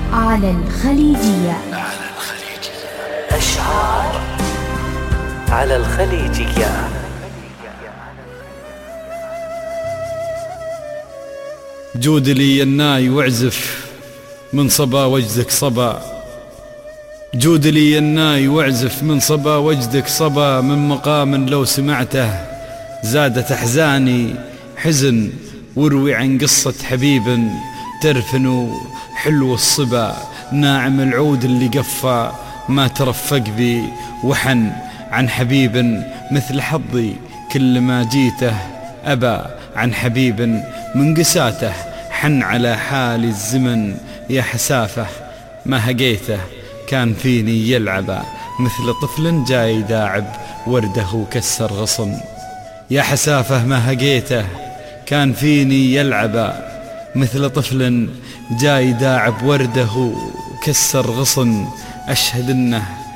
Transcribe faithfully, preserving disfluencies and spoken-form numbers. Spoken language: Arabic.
على الخليجية. على الخليجية أشعار على الخليجية. جود لي الناي واعزف من صبا وجدك صبا، جود لي الناي واعزف من صبا وجدك صبا، من مقام لو سمعته زادت أحزاني حزن، واروي عن قصة حبيب ترفن حلو الصبا، ناعم العود اللي قفى ما ترفق بي وحن، عن حبيب مثل حظي كل ما جيته أبى، عن حبيب من قساته حن على حال الزمن، يا حسافة ما هقيته كان فيني يلعب، مثل طفل جاي داعب ورده وكسر غصن، يا حسافة ما هقيته كان فيني يلعب، مثل طفل جاي داعب ورده وكسر غصن، أشهد أنه